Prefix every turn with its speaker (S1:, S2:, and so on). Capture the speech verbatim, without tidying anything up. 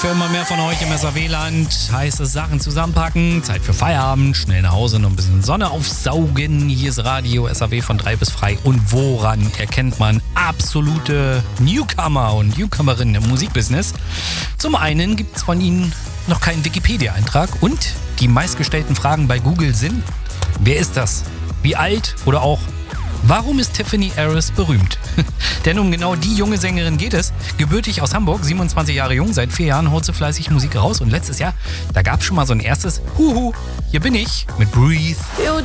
S1: für immer mehr von euch im S A W-Land. Heißt es Sachen zusammenpacken, Zeit für Feierabend, schnell nach Hause, noch ein bisschen Sonne aufsaugen. Hier ist Radio S A W von drei bis frei. Und woran erkennt man absolute Newcomer und Newcomerinnen im Musikbusiness? Zum einen gibt es von ihnen noch keinen Wikipedia-Eintrag und die meistgestellten Fragen bei Google sind: Wer ist das? Wie alt? Oder auch: Warum ist Tiffany Harris berühmt? Denn um genau die junge Sängerin geht es. Gebürtig aus Hamburg, siebenundzwanzig Jahre jung, seit vier Jahren haut sie fleißig Musik raus. Und letztes Jahr, da gab es schon mal so ein erstes Huhu, hier bin ich mit Breathe.